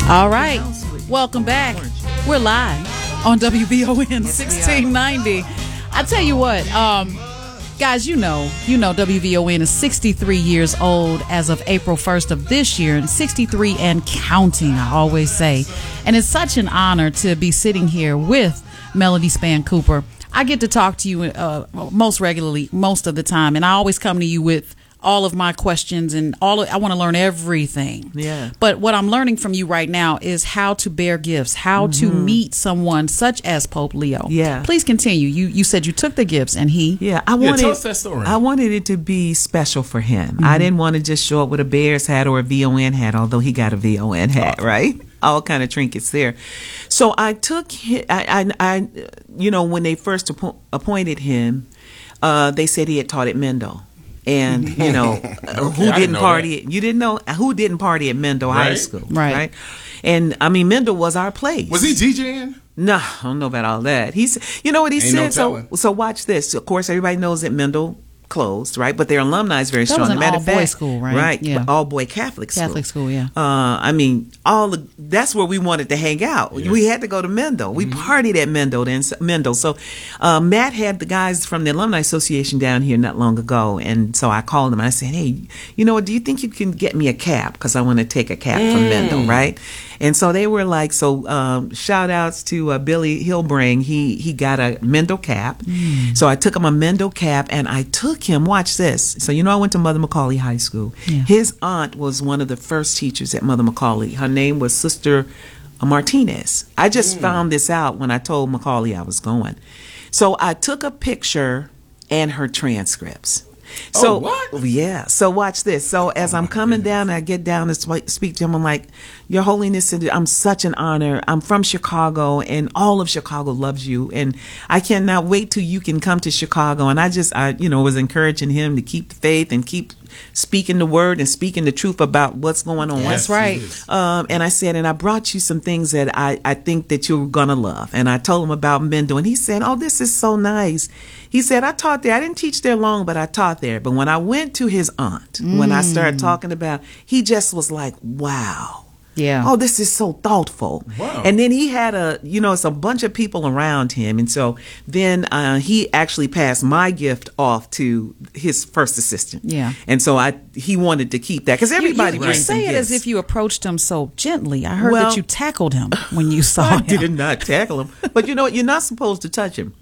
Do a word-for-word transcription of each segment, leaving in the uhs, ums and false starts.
All right. Welcome back. We're live on W V O N sixteen ninety. I tell you what, um, guys, you know, you know W V O N is sixty-three years old as of April first of this year, and sixty-three and counting, I always say. And it's such an honor to be sitting here with Melody Span Cooper. I get to talk to you uh, most regularly, most of the time, and I always come to you with all of my questions and all of, I want to learn everything. Yeah. But what I'm learning from you right now is how to bear gifts, how mm-hmm. to meet someone such as Pope Leo. Yeah. Please continue. You you said you took the gifts and he. Yeah, I wanted. Yeah, tell us that story. I wanted it to be special for him. Mm-hmm. I didn't want to just show up with a Bears hat or a V O N hat, although he got a V O N hat, right? All kind of trinkets there. So I took him, I, I, I you know, when they first appo- appointed him, uh, they said he had taught at Mendel. And, you know, okay, who didn't, didn't party at, you didn't know, who didn't party at Mendel right? High School, right. right? And, I mean, Mendel was our place. Was he DJing? No, I don't know about all that. He's, you know what he Ain't said? No so, so watch this. Of course, everybody knows that Mendel closed, right? But their alumni is very that strong. Was an matter all of fact, boy school, right? Right, yeah. all boy Catholic school. Catholic school, yeah. Uh, I mean, all the, that's where we wanted to hang out. Yeah. We had to go to Mendel. We mm-hmm. partied at Mendel. Then Mendel. So uh, Matt had the guys from the Alumni Association down here not long ago, and so I called him and I said, "Hey, you know what? Do you think you can get me a cap? Because I want to take a cap mm. from Mendel, right?" And so they were like, so um, shout outs to uh, Billy Hilbring. He he got a Mendel cap. Mm. So I took him a Mendel cap and I took him, watch this. So you know I went to Mother McCauley High School. Yeah. His aunt was one of the first teachers at Mother McCauley. Her name was Sister Martinez. I just mm. found this out when I told McCauley I was going. So I took a picture and her transcripts. So oh, what? Yeah. So watch this. So as oh, I'm coming goodness. down, I get down and speak to him. I'm like, Your Holiness, I'm such an honor. I'm from Chicago, and all of Chicago loves you, and I cannot wait till you can come to Chicago. And I just, I, you know, was encouraging him to keep the faith and keep speaking the word and speaking the truth about what's going on. Yes, That's right. Um, and I said, and I brought you some things that I, I think that you're going to love. And I told him about Mendel, and he said, oh, this is so nice. He said, I taught there. I didn't teach there long, but I taught there. But when I went to his aunt, mm. when I started talking about, he just was like, wow. Yeah. Oh, this is so thoughtful. Wow. And then he had a, you know, it's a bunch of people around him. And so then uh, he actually passed my gift off to his first assistant. Yeah. And so I, he wanted to keep that because everybody you, you, brings you say it gifts. as if you approached him so gently. I heard well, that you tackled him when you saw I him. I did not tackle him. But you know what? You're not supposed to touch him.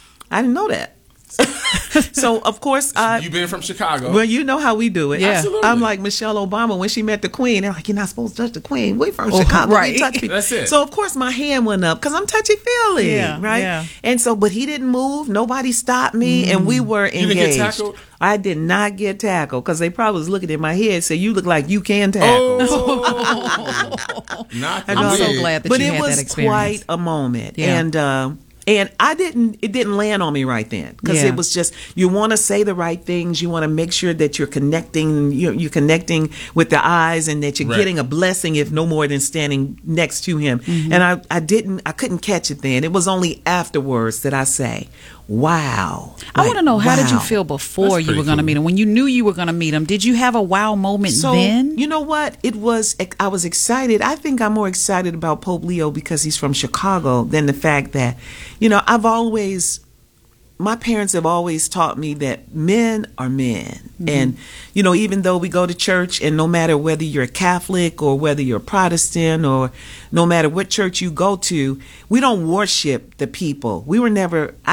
I didn't know that. So of course I you've been from Chicago. Well, you know how we do it. Yeah. Absolutely. I'm like Michelle Obama when she met the Queen. They're like, you're not supposed to touch the Queen. We from oh, Chicago. Right. We touch people. That's it. So of course my hand went up because I'm touchy feely, yeah, right? Yeah. And so, but he didn't move. Nobody stopped me, mm. and we were engaged. You didn't get tackled? I did not get tackled because they probably was looking at my head. Said, you look like you can tackle. Oh. Not the I'm wig. so glad that but you it had was that experience. quite a moment, Yeah. and. Uh, And I didn't, it didn't land on me right then because yeah. it was just, you want to say the right things. You want to make sure that you're connecting, you're, you're connecting with the eyes and that you're right. getting a blessing if no more than standing next to him. Mm-hmm. And I, I didn't, I couldn't catch it then. It was only afterwards that I say, wow. I like, want to know, how wow. did you feel before That's you were going to cool. meet him? When you knew you were going to meet him, did you have a wow moment so, then? You know what? It was, I was excited. I think I'm more excited about Pope Leo because he's from Chicago than the fact that, you know, I've always, my parents have always taught me that men are men. Mm-hmm. And, you know, even though we go to church and no matter whether you're a Catholic or whether you're a Protestant or no matter what church you go to, we don't worship the people. We were never, I